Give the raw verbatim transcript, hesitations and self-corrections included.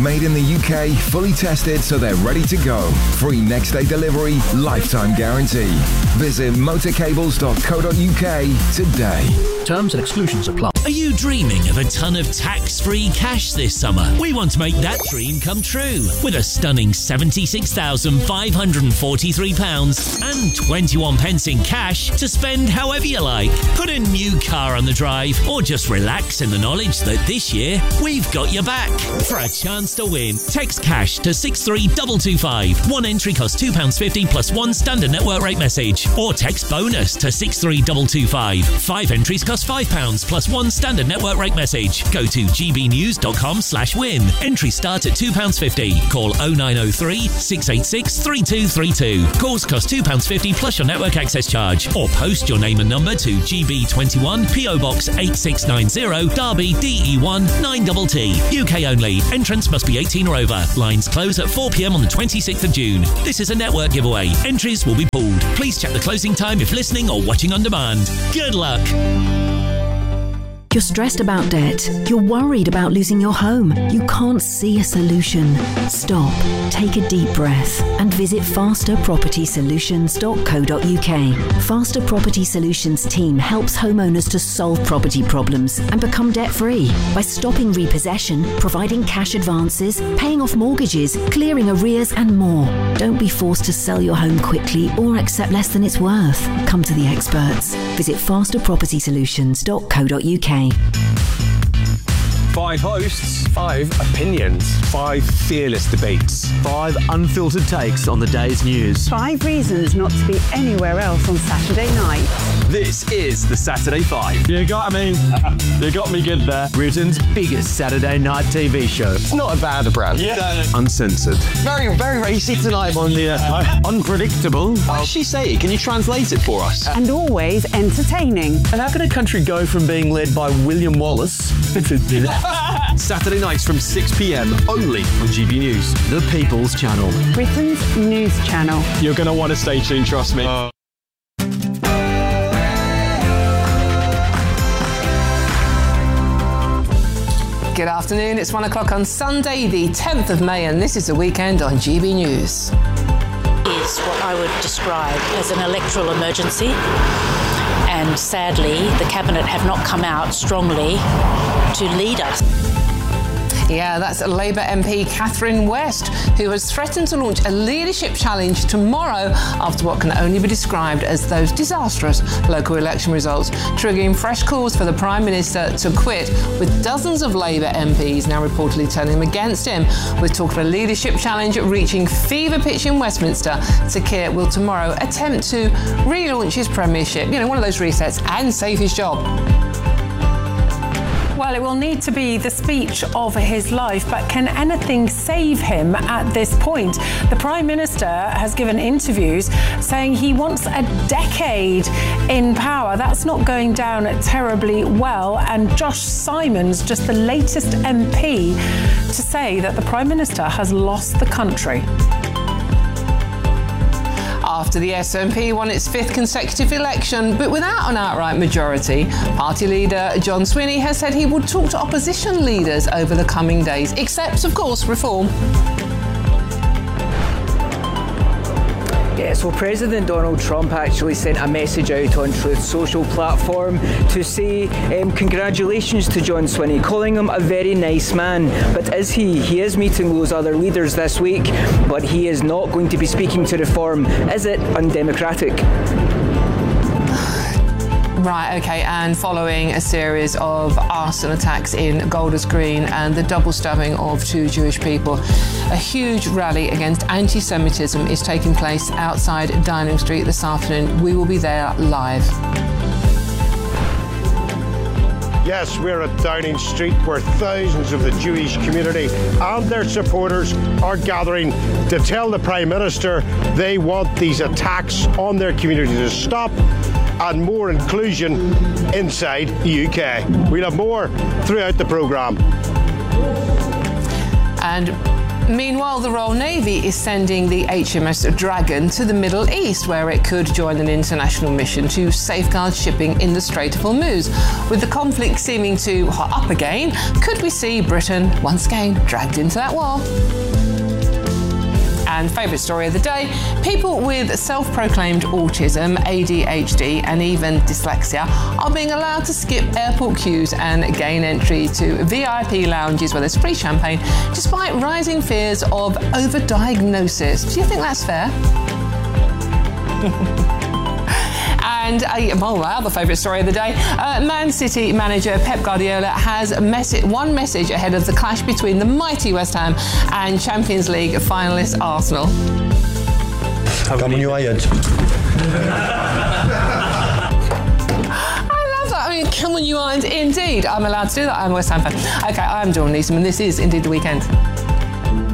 Made in the U K, fully tested so they're ready to go. Free next day delivery, lifetime guarantee. Visit motorcables dot co dot uk today. Terms and exclusions apply. Are you dreaming of a ton of tax-free cash this summer? We want to make that dream come true with a stunning seventy-six thousand five hundred forty-three pounds and twenty-one pence in cash to spend however you like. Put a new car on the drive or just relax in the knowledge that this year we've got your back. For a chance to win, text cash to six three two two five. One entry costs two pounds fifty plus one standard network rate message. Or text bonus to six three two two five. Five entries cost five pounds plus one standard network rate message. Go to gbnews.com slash win. Entries start at two pounds fifty. Call oh nine oh three, six eight six, three two three two. Calls cost two pounds fifty plus your network access charge. Or post your name and number to G B twenty-one, P O Box eight six nine zero, Derby D E one nine T T. U K only. Entrance must be eighteen or over. Lines close at four p m on the twenty-sixth of June. This is a network giveaway. Entries will be pooled. Please check the closing time if listening or watching on demand. Good luck. You're stressed about debt. You're worried about losing your home. You can't see a solution. Stop, take a deep breath and visit faster property solutions dot co dot uk. Faster Property Solutions team helps homeowners to solve property problems and become debt-free by stopping repossession, providing cash advances, paying off mortgages, clearing arrears and more. Don't be forced to sell your home quickly or accept less than it's worth. Come to the experts. Visit faster property solutions dot co dot uk. Five hosts, five opinions, five fearless debates, five unfiltered takes on the day's news. Five reasons not to be anywhere else on Saturday night. This is the Saturday Five. You got me. You got me good there. Britain's biggest Saturday night T V show. It's not a bad brand. Yeah. Uncensored. Very, very racy tonight on the uh, unpredictable. What does she say? Can you translate it for us? And always entertaining. And how can a country go from being led by William Wallace to Saturday nights from six p m only on G B News. The People's Channel. Britain's news channel. You're going to want to stay tuned, trust me. Uh. Good afternoon, it's one o'clock on Sunday, the tenth of May, and this is The Weekend on G B News. Is what I would describe as an electoral emergency. And sadly, the Cabinet have not come out strongly to lead us. Yeah, that's Labour M P Catherine West, who has threatened to launch a leadership challenge tomorrow after what can only be described as those disastrous local election results, triggering fresh calls for the Prime Minister to quit, with dozens of Labour M Ps now reportedly turning them against him. With talk of a leadership challenge reaching fever pitch in Westminster, Sir Keir will tomorrow attempt to relaunch his premiership, you know, one of those resets, and save his job. Well, it will need to be the speech of his life, but can anything save him at this point? The Prime Minister has given interviews saying he wants a decade in power. That's not going down terribly well. And Josh Simons, just the latest M P to say that the Prime Minister has lost the country. After the S N P won its fifth consecutive election, but without an outright majority, party leader John Swinney has said he would talk to opposition leaders over the coming days, except, of course, reform. Yes, well, President Donald Trump actually sent a message out on Truth's social platform to say um, congratulations to John Swinney, calling him a very nice man. But is he? He is meeting those other leaders this week, but he is not going to be speaking to reform. Is it undemocratic? Right, OK, and following a series of arson attacks in Golders Green and the double stabbing of two Jewish people, a huge rally against anti-Semitism is taking place outside Downing Street this afternoon. We will be there live. Yes, we're at Downing Street, where thousands of the Jewish community and their supporters are gathering to tell the Prime Minister they want these attacks on their community to stop and more inclusion inside the U K. We'll have more throughout the programme. And Meanwhile, the Royal Navy is sending the H M S Dragon to the Middle East, where it could join an international mission to safeguard shipping in the Strait of Hormuz. With the conflict seeming to hot up again, could we see Britain once again dragged into that war? And favourite story of the day, people with self-proclaimed autism, A D H D and even dyslexia are being allowed to skip airport queues and gain entry to V I P lounges where there's free champagne, despite rising fears of overdiagnosis. Do you think that's fair? And uh, well, my other favourite story of the day, uh, Man City manager Pep Guardiola has mes- one message ahead of the clash between the mighty West Ham and Champions League finalist Arsenal. Come on, United. I love that. I mean, come on, United. Indeed, I'm allowed to do that. I'm a West Ham fan. Okay, I'm Dawn Neeson, and this is Indeed the Weekend.